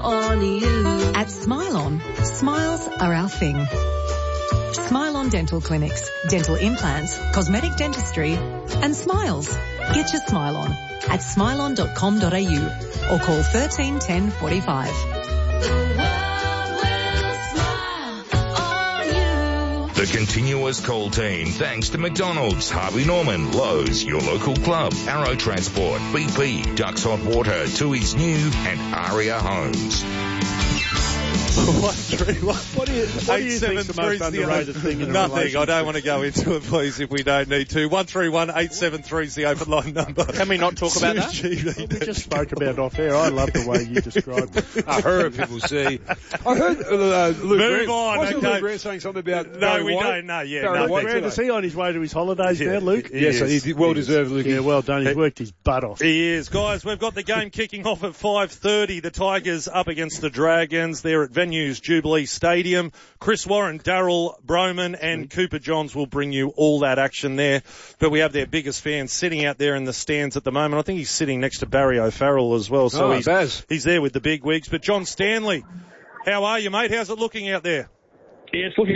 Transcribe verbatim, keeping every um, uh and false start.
on you. At Smile On, smiles are our thing. Smile On Dental Clinics, dental implants, cosmetic dentistry, and smiles. Get your smile on at smile on dot com dot a u or call thirteen ten forty-five. The continuous call team, thanks to McDonald's, Harvey Norman, Lowe's, your local club, Arrow Transport, B P, Ducks Hot Water, Tui's New, and Aria Homes. One, three, one. What do you, what do you think's the most underrated thing in a Nothing. I don't want to go into it, please, if we don't need to. one three one eight seven three is the open line number. Can we not talk about that? Well, we just spoke about it off air. I love the way you described it. I heard people say. I heard uh, Luke Move Grant, on, wasn't okay. Luke Grant saying something about No, Barry we White? don't. No, yeah, Barry no. White Where is he on his way to his holidays Yeah, now, Luke? he Yes, is. he's well He deserved, Luke. Yeah, well done. He's worked his butt off. He is. Guys, we've got the game kicking off at five thirty. The Tigers up against the Dragons. They're at Venues Jubilee Stadium. Chris Warren, Darryl Broman and Cooper Johns will bring you all that action there. But we have their biggest fan sitting out there in the stands at the moment. I think he's sitting next to Barry O'Farrell as well. So Oh, he's, Baz. he's there with the big wigs. But John Stanley, how are you, mate? How's it looking out there? Yeah, it's looking